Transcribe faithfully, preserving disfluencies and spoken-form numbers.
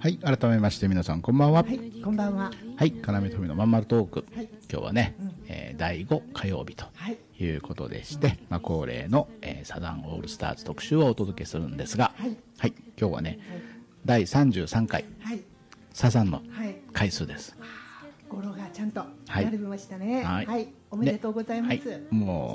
はい、改めまして皆さんこんばんは。 はい、こんばんは。 はい、要富のまんまるトーク、 はい、 今日はね、 うんえー、だいご火曜日ということでして、はい、まあ、恒例の、えー、サザンオールスターズ特集をお届けするんですが、 はい、 はい、今日はね、はい、だいさんじゅうさんかい、はい、サザンの回数です。 はい、語呂がちゃんと並びましたね。はい、はい、おめでとうございます。 はい、も